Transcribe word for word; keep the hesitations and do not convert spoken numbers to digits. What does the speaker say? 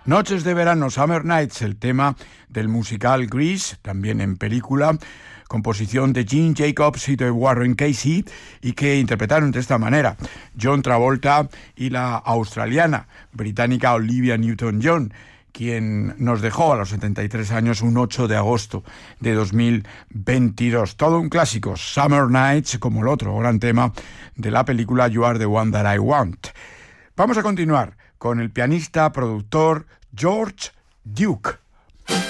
Noches de verano, Summer Nights, el tema del musical Grease, también en película, composición de Gene Jacobs y de Warren Casey, y que interpretaron de esta manera John Travolta y la australiana británica Olivia Newton-John, quien nos dejó a los setenta y tres años un ocho de agosto de dos mil veintidós. Todo un clásico, Summer Nights, como el otro gran tema de la película You Are the One That I Want. Vamos a continuar con el pianista, productor George Duke.